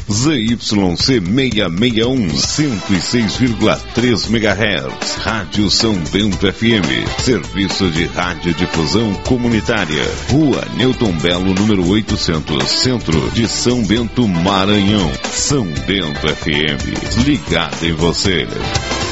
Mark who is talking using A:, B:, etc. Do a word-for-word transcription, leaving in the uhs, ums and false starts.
A: Z Y C seiscentos e sessenta e um, cento e seis vírgula três megahertz. Rádio São Bento F M. Serviço de radiodifusão comunitária. Rua Newton Belo, número oitocentos, Centro de São Bento, Maranhão. São Bento F M. Ligado em você.